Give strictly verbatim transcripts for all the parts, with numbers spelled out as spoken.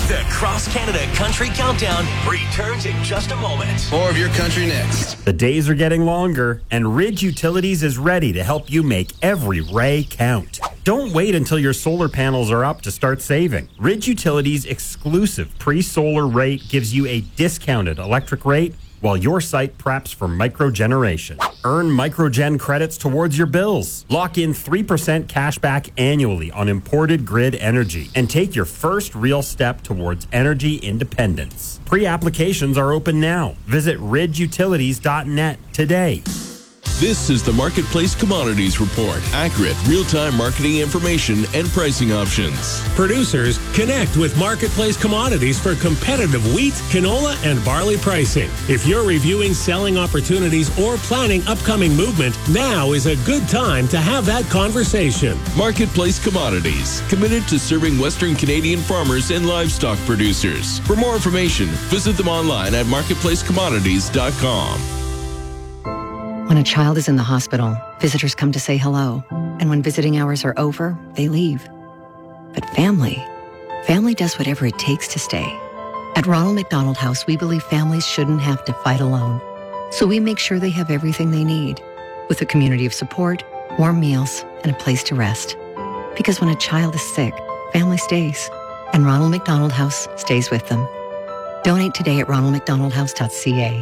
The Cross Canada Country Countdown returns in just a moment. More of your country next. The days are getting longer, and Ridge Utilities is ready to help you make every ray count. Don't wait until your solar panels are up to start saving. Ridge Utilities' exclusive pre-solar rate gives you a discounted electric rate while your site preps for microgeneration. Earn microgen credits towards your bills. Lock in three percent cash back annually on imported grid energy and take your first real step towards energy independence. Pre-applications are open now. Visit ridge utilities dot net today. This is the Marketplace Commodities Report. Accurate, real-time marketing information and pricing options. Producers, connect with Marketplace Commodities for competitive wheat, canola, and barley pricing. If you're reviewing selling opportunities or planning upcoming movement, now is a good time to have that conversation. Marketplace Commodities, committed to serving Western Canadian farmers and livestock producers. For more information, visit them online at marketplace commodities dot com. When a child is in the hospital, visitors come to say hello. And when visiting hours are over, they leave. But family, family does whatever it takes to stay. At Ronald McDonald House, we believe families shouldn't have to fight alone. So we make sure they have everything they need, with a community of support, warm meals, and a place to rest. Because when a child is sick, family stays. And Ronald McDonald House stays with them. Donate today at ronald mcdonald house dot c a.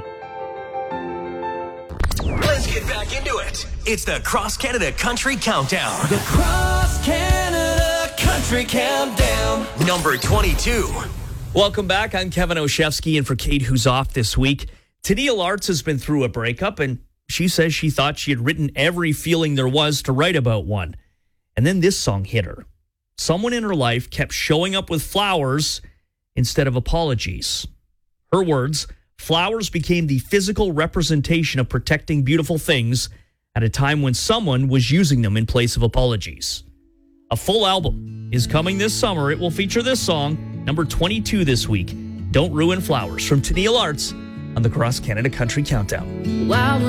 Let's get back into it. It's the Cross Canada Country Countdown. The Cross Canada Country Countdown. Number twenty-two. Welcome back. I'm Kevin Oshevsky, and for Kate, who's off this week, Tennille Arts has been through a breakup, and she says she thought she had written every feeling there was to write about one. And then this song hit her. Someone in her life kept showing up with flowers instead of apologies. Her words, flowers became the physical representation of protecting beautiful things at a time when someone was using them in place of apologies. A full album is coming this summer. It will feature this song, number twenty-two this week, Don't Ruin Flowers, from Tennille Arts on the Cross Canada Country Countdown. Wow.